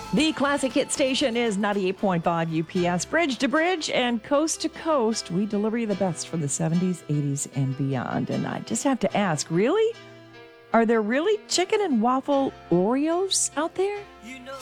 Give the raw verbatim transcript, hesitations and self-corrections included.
The classic hit station is ninety-eight point five U P S. Bridge to bridge and coast to coast, we deliver you the best for the seventies, eighties, and beyond. And I just have to ask, really? Are there really chicken and waffle Oreos out there?